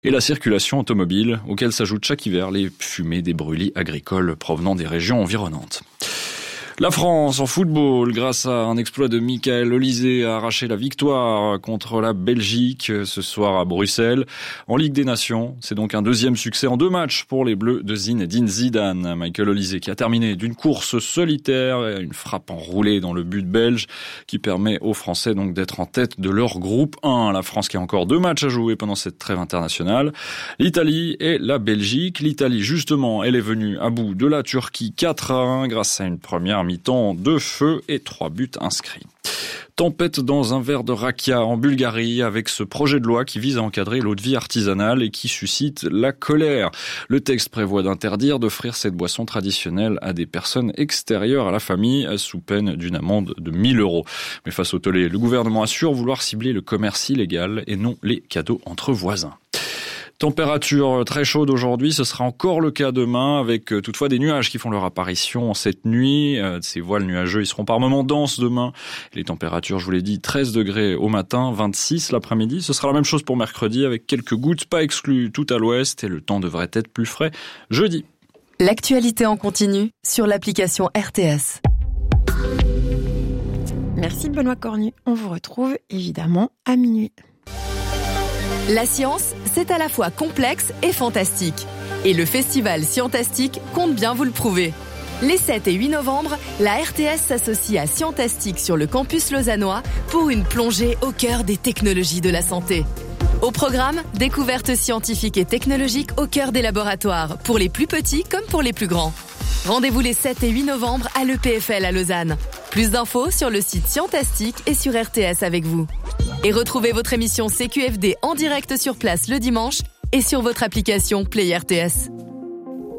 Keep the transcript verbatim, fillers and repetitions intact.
Et la circulation automobile, auquel s'ajoutent chaque hiver les fumées des brûlis agricoles provenant des régions environnantes. La France en football, grâce à un exploit de Michael Olise, a arraché la victoire contre la Belgique ce soir à Bruxelles. En Ligue des Nations, c'est donc un deuxième succès en deux matchs pour les Bleus de Zinedine Zidane. Michael Olise qui a terminé d'une course solitaire et une frappe enroulée dans le but belge qui permet aux Français donc d'être en tête de leur groupe un. La France qui a encore deux matchs à jouer pendant cette trêve internationale. L'Italie et la Belgique. L'Italie, justement, elle est venue à bout de la Turquie quatre à un grâce à une première mi-temps de feu et trois buts inscrits. Tempête dans un verre de rakia en Bulgarie avec ce projet de loi qui vise à encadrer l'eau de vie artisanale et qui suscite la colère. Le texte prévoit d'interdire d'offrir cette boisson traditionnelle à des personnes extérieures à la famille sous peine d'une amende de mille euros. Mais face au tollé, le gouvernement assure vouloir cibler le commerce illégal et non les cadeaux entre voisins. Température très chaude aujourd'hui, ce sera encore le cas demain avec euh, toutefois des nuages qui font leur apparition cette nuit. Euh, ces voiles nuageux, ils seront par moments denses demain. Les températures, je vous l'ai dit, treize degrés au matin, vingt-six l'après-midi. Ce sera la même chose pour mercredi avec quelques gouttes, pas exclues tout à l'ouest et le temps devrait être plus frais jeudi. L'actualité en continu sur l'application R T S. Merci Benoît Cornu. On vous retrouve évidemment à minuit. La science, c'est à la fois complexe et fantastique. Et le festival Scientastique compte bien vous le prouver. Les sept et huit novembre, la R T S s'associe à Scientastique sur le campus lausannois pour une plongée au cœur des technologies de la santé. Au programme, découvertes scientifiques et technologiques au cœur des laboratoires, pour les plus petits comme pour les plus grands. Rendez-vous les sept et huit novembre à l'E P F L à Lausanne. Plus d'infos sur le site Scientastique et sur R T S avec vous. Et retrouvez votre émission C Q F D en direct sur place le dimanche et sur votre application Play R T S.